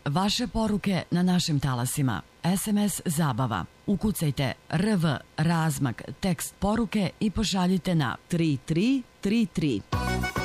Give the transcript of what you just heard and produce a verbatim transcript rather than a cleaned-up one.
Vaše poruke na našim talasima. es em es Zabava. Ukucajte R V razmak tekst poruke i pošaljite na tri tri tri tri.